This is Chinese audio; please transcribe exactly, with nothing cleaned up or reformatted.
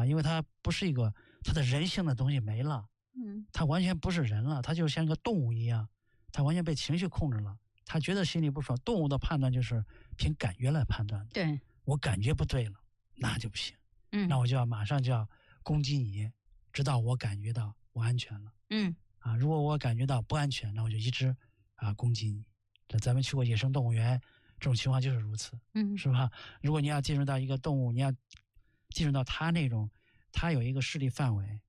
因为它不是一个它的人性的东西没了， 嗯， 它完全不是人了，它就像一个动物一样，它完全被情绪控制了。他觉得心里不爽，动物的判断就是凭感觉来判断的。 对， 我感觉不对了，那就不行。 嗯， 那我就要马上就要攻击你，直到我感觉到我安全了。 嗯， 啊，如果我感觉到不安全，那我就一直啊攻击你。这咱们去过野生动物园，这种情况就是如此， 嗯， 是吧？如果你要进入到一个动物，你要进入到它那种，它有一个势力范围，